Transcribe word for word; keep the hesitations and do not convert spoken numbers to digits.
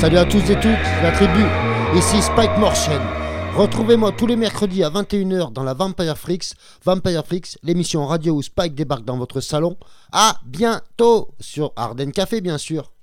Salut à tous et toutes, la tribu, ici Spike Morchen. Retrouvez-moi tous les mercredis à vingt et une heures dans la Vampire Freaks, Vampire Freaks, l'émission radio où Spike débarque dans votre salon. À bientôt sur Arden Café, bien sûr.